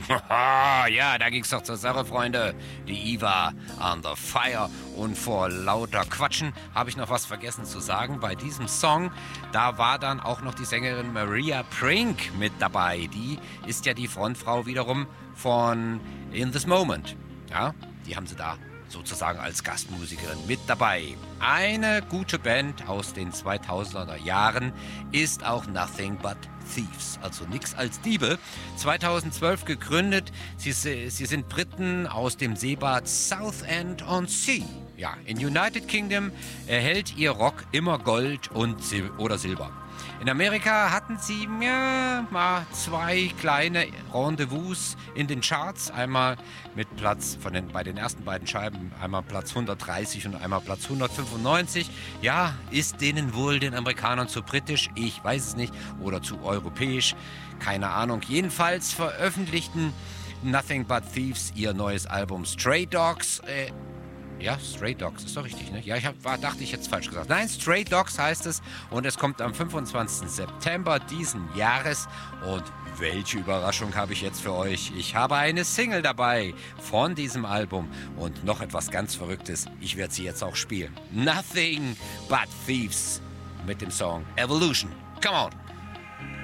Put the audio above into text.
Haha, ja, da ging's doch zur Sache, Freunde. Die Eva under fire. Und vor lauter Quatschen habe ich noch was vergessen zu sagen. Bei diesem Song, da war dann auch noch die Sängerin Maria Prink mit dabei. Die ist ja die Frontfrau wiederum von In This Moment. Ja, die haben sie da sozusagen als Gastmusikerin mit dabei. Eine gute Band aus den 2000er Jahren ist auch Nothing But Thieves, also nix als Diebe. 2012 gegründet. Sie sind Briten aus dem Seebad Southend-on-Sea. Ja, in United Kingdom erhält ihr Rock immer Gold oder Silber. In Amerika hatten sie mal zwei kleine Rendezvous in den Charts. Einmal mit Platz bei den ersten beiden Scheiben, einmal Platz 130 und einmal Platz 195. Ja, ist denen wohl den Amerikanern zu britisch? Ich weiß es nicht. Oder zu europäisch? Keine Ahnung. Jedenfalls veröffentlichten Nothing But Thieves ihr neues Album Stray Dogs. Ja, Stray Dogs, ist doch richtig, ne? Ja, dachte ich jetzt falsch gesagt. Nein, Stray Dogs heißt es und es kommt am 25. September diesen Jahres. Und welche Überraschung habe ich jetzt für euch? Ich habe eine Single dabei von diesem Album und noch etwas ganz Verrücktes. Ich werde sie jetzt auch spielen. Nothing But Thieves mit dem Song Evolution. Come on!